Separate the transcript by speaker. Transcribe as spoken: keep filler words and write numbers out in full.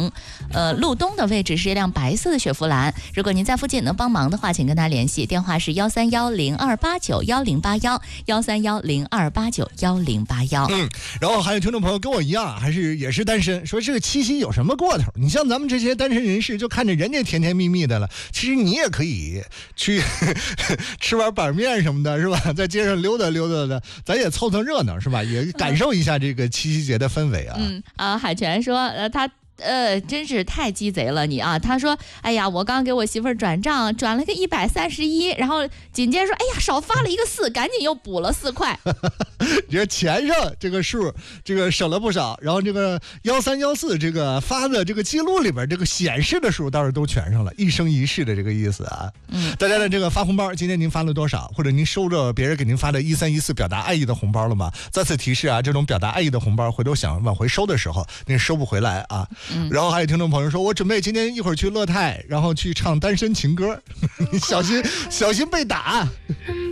Speaker 1: 东，呃，路东的位置是一辆白色的雪佛兰。如果您在附近能帮忙的话，请跟他联系，电话是幺三幺零二八九幺零八幺幺三幺零二八九幺零八幺。
Speaker 2: 嗯，然后还有听众朋友跟我一样，还是也是单身，说这个七夕有什么过头？你像咱们这些单身人士，就看着人家甜甜蜜蜜的了，其实你也可以去吃碗板面什么的，是吧？在街上溜达溜达的，咱也凑凑热闹，是吧？也感受一下这个七夕节的氛围啊。
Speaker 1: 嗯啊，海泉说，呃，他。呃，真是太鸡贼了你啊！他说：“哎呀，我刚给我媳妇儿转账，转了个一百三十一，然后紧接着说，哎呀，少发了一个四，赶紧又补了四块。
Speaker 2: 你这钱上这个数，这个省了不少，然后这个幺三幺四这个发的这个记录里边这个显示的数倒是都全上了，一生一世的这个意思啊。嗯，大家的这个发红包，今天您发了多少？或者您收着别人给您发的一三一四表达爱意的红包了吗？再次提示啊，这种表达爱意的红包，回头想往回收的时候，您收不回来啊。”嗯、然后还有听众朋友说，我准备今天一会儿去乐泰，然后去唱单身情歌，小心小心被打。